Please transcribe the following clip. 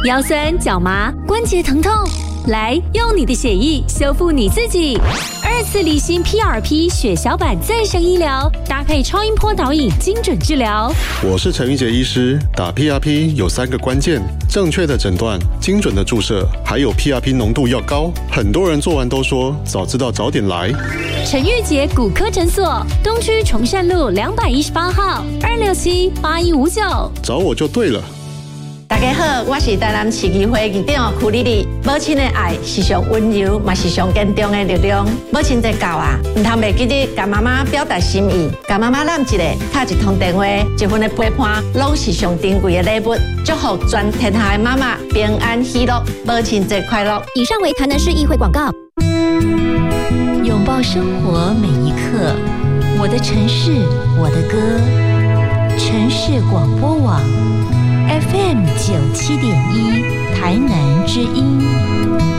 腰酸脚麻、关节疼痛，来用你的血液修复你自己。2次离心 PRP 血小板再生医疗，搭配超音波导引，精准治疗。 我是陈玉杰医师，打 PRP 有3个关键：正确的诊断、精准的注射，还有 PRP 浓度要高。很多人做完都说早知道早点来。 陈玉杰骨科诊所，东区崇善路218号，267-8159， 找我就对了。 大家好，我是台南市议会议长曲丽丽。母亲的爱是上温柔，嘛是上坚强的力量。母亲节到啊，唔通袂记得甲妈妈表达心意，甲妈妈揽一个，打一通电话，一份的陪伴，拢是上珍贵的礼物。祝福全天下的妈妈平安喜乐，母亲节快乐。 以上为台南市议会广告。 拥抱生活每一刻，我的城市，我的歌。城市广播网 FM 97.1，台南之音。